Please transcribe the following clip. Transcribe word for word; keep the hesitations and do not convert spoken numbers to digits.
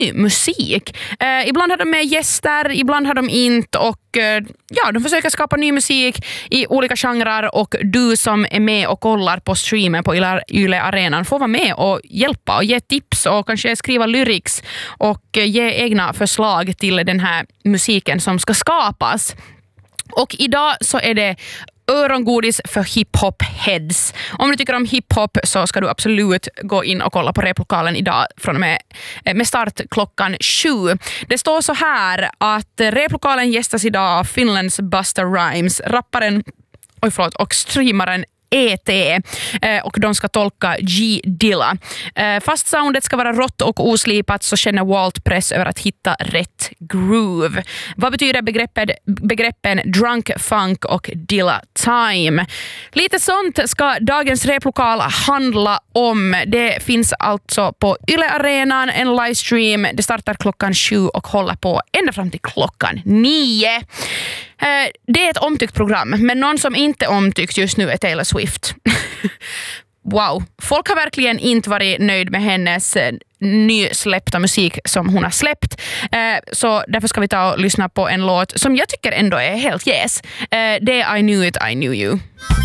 ny musik. Eh, ibland har de med gäster, ibland har de inte, och eh, ja, de försöker skapa ny musik i olika genrer, och du som är med och kollar på streamen på Yle Arenan får vara med och hjälpa och ge tips och kanske skriva lyrics och eh, ge egna förslag till den här musiken som ska skapas. Och idag så är det örongodis för hiphop-heads. Om du tycker om hiphop så ska du absolut gå in och kolla på replokalen idag från och med, med start klockan sju. Det står så här att replokalen gästas idag av Finlands Busta Rhymes, rapparen oj förlåt, och streamaren E T, eh, och de ska tolka G Dilla. Eh, fast soundet ska vara rått och oslipat, så känner Walt press över att hitta rätt groove. Vad betyder begreppet, begreppen drunk funk och Dilla time? Lite sånt ska dagens replokal handla om. Det finns alltså på Yle Arenan en livestream. Det startar klockan sju och håller på ända fram till klockan nio. Det är ett omtyckt program, men någon som inte är omtyckt just nu är Taylor Swift. Wow, folk har verkligen inte varit nöjd med hennes nysläppta musik som hon har släppt. Så därför ska vi ta och lyssna på en låt som jag tycker ändå är helt yes. Det är I Knew It, I Knew You.